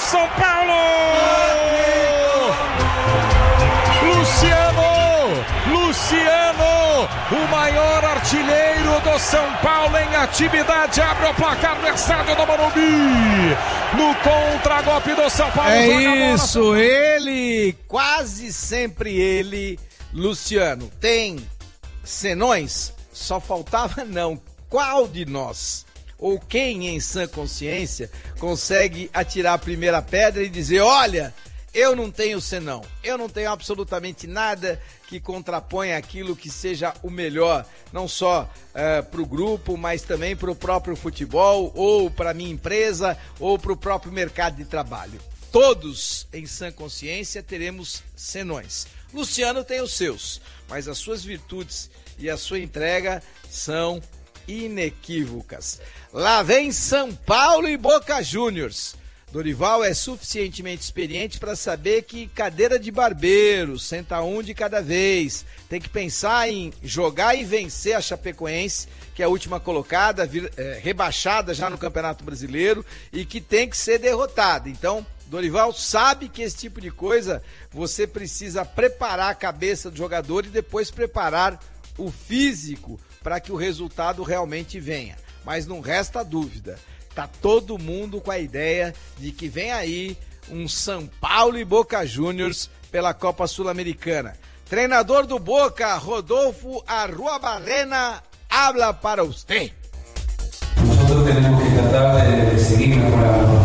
São Paulo! Luciano, o maior artilheiro do São Paulo em atividade, abre o placar no estádio do Morumbi, no contragolpe do São Paulo. É isso, ele, quase sempre ele, Luciano. Tem senões? Só faltava não. Qual de nós, ou quem em sã consciência, consegue atirar a primeira pedra e dizer, olha, eu não tenho senão, eu não tenho absolutamente nada que contraponha aquilo que seja o melhor, não só para o grupo, mas também para o próprio futebol, ou para a minha empresa, ou para o próprio mercado de trabalho. Todos, em sã consciência, teremos senões. Luciano tem os seus, mas as suas virtudes e a sua entrega são inequívocas. Lá vem São Paulo e Boca Juniors. Dorival é suficientemente experiente para saber que cadeira de barbeiro, senta um de cada vez. Tem que pensar em jogar e vencer a Chapecoense, que é a última colocada, rebaixada já no Campeonato Brasileiro e que tem que ser derrotada. Então, Dorival sabe que esse tipo de coisa você precisa preparar a cabeça do jogador e depois preparar o físico para que o resultado realmente venha. Mas não resta dúvida. Tá todo mundo com a ideia de que vem aí um São Paulo e Boca Juniors pela Copa Sul-Americana. Treinador do Boca, Rodolfo Arruabarrena, habla para usted. Nosotros tenemos que tratar de seguir mejorando.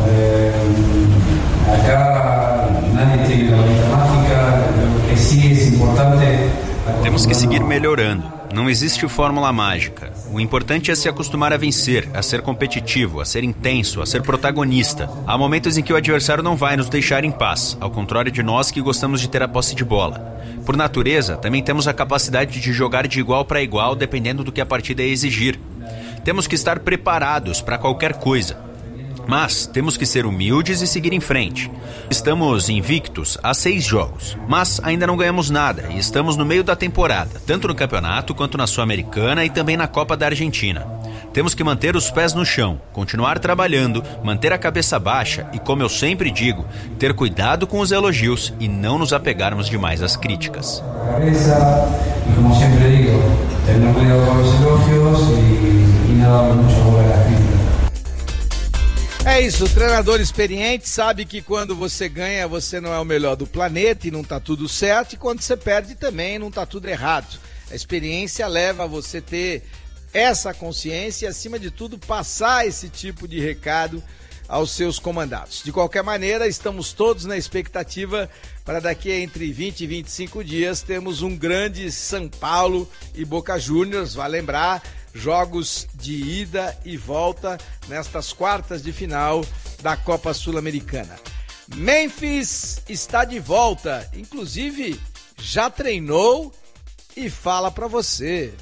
Acá nadie tiene la varita mágica, lo que sí es importante. Temos que seguir melhorando. Não existe fórmula mágica. O importante é se acostumar a vencer, a ser competitivo, a ser intenso, a ser protagonista. Há momentos em que o adversário não vai nos deixar em paz, ao contrário de nós que gostamos de ter a posse de bola. Por natureza, também temos a capacidade de jogar de igual para igual, dependendo do que a partida exigir. Temos que estar preparados para qualquer coisa. Mas temos que ser humildes e seguir em frente. Estamos invictos há 6 jogos, mas ainda não ganhamos nada e estamos no meio da temporada, tanto no campeonato quanto na Sul-Americana e também na Copa da Argentina. Temos que manter os pés no chão, continuar trabalhando, manter a cabeça baixa e, como eu sempre digo, ter cuidado com os elogios e não nos apegarmos demais às críticas. E como sempre digo, ter cuidado com os elogios e não dar muito valor às críticas. É isso, o treinador experiente sabe que quando você ganha, você não é o melhor do planeta e não tá tudo certo, e quando você perde também não tá tudo errado. A experiência leva a você ter essa consciência e, acima de tudo, passar esse tipo de recado aos seus comandados. De qualquer maneira, estamos todos na expectativa para daqui a entre 20 e 25 dias termos um grande São Paulo e Boca Juniors. Vai lembrar, jogos de ida e volta nestas quartas de final da Copa Sul-Americana. Memphis está de volta, inclusive já treinou e fala para você.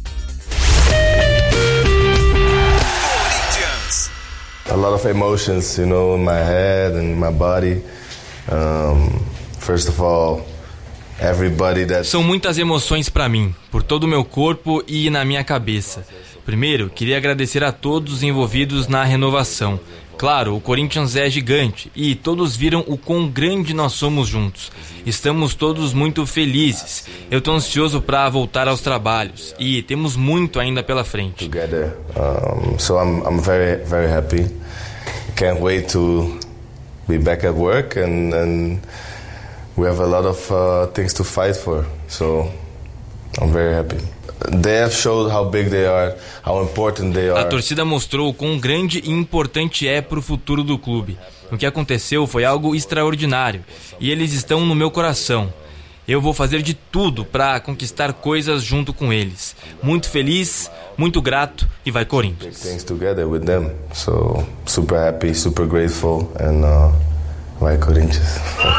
A lot of emotions, in my head and my body. First of all, everybody that... São muitas emoções para mim, por todo o meu corpo e na minha cabeça. Primeiro, queria agradecer a todos os envolvidos na renovação. Claro, o Corinthians é gigante e todos viram o quão grande nós somos juntos. Estamos todos muito felizes. Eu estou ansioso para voltar aos trabalhos e temos muito ainda pela frente. Together, so I'm very, very happy. Can't wait to be back at work and we have a lot of things to fight for. So I'm very happy. They have showed how big they are, how important they are. A torcida mostrou o quão grande e importante é para o futuro do clube. O que aconteceu foi algo extraordinário e eles estão no meu coração. Eu vou fazer de tudo para conquistar coisas junto com eles. Muito feliz, muito grato e vai Corinthians. Things together with them. So super happy, super grateful and vai Corinthians.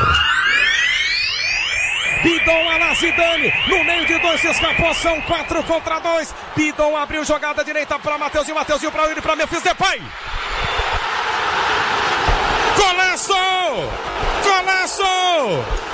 Bidon a Zidane, no meio de dois, escapou, são 4 contra 2. Bidon abriu jogada direita para Mateuzinho para ele, para Memphis Depay. Golaço! Golaço!